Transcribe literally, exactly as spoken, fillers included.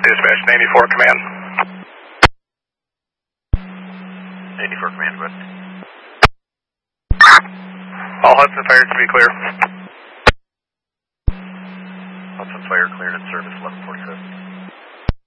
Dispatch, eighty-four command. eighty-four command, go ahead. All Hudson Fire to be clear. Hudson Fire cleared in service eleven forty-seven.